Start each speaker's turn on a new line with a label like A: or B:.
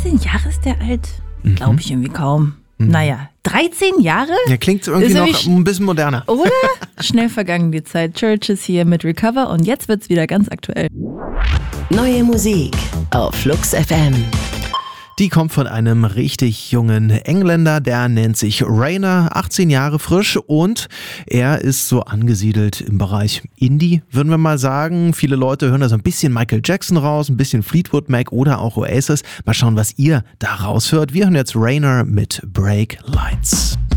A: 13 Jahre ist der alt? Glaube ich irgendwie kaum. Naja, 13 Jahre?
B: Ja, klingt irgendwie noch ein bisschen moderner.
A: Oder? Schnell vergangen die Zeit. Churches hier mit Recover und jetzt wird's wieder ganz aktuell.
C: Neue Musik auf Flux FM.
B: Die kommt von einem richtig jungen Engländer, der nennt sich Rainer, 18 Jahre frisch und er ist so angesiedelt im Bereich Indie, würden wir mal sagen. Viele Leute hören da so ein bisschen Michael Jackson raus, ein bisschen Fleetwood Mac oder auch Oasis. Mal schauen, was ihr da raushört. Wir hören jetzt Rainer mit Break Lights.